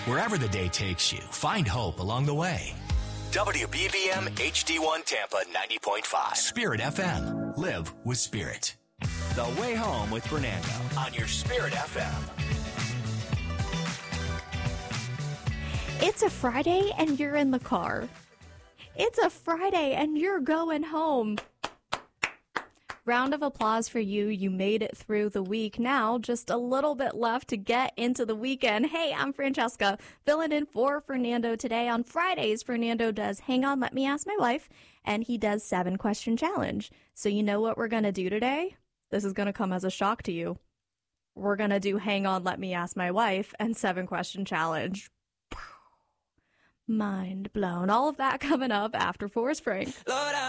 Wherever the day takes you, find hope along the way. WBVM HD1 Tampa 90.5. Spirit FM. Live with Spirit. The Way Home with Fernando on your Spirit FM. It's a Friday and you're in the car. It's a Friday and you're going home. Round of applause for you. You made it through the week. Now, just a little bit left to get into the weekend. Hey, I'm Francesca, filling in for Fernando today. On Fridays, Fernando does Hang On, Let Me Ask My Wife, and he does 7-question challenge. So you know what we're going to do today? This is going to come as a shock to you. We're going to do Hang On, Let Me Ask My Wife and 7-question challenge. Mind blown. All of that coming up after Forest Spring. Lord,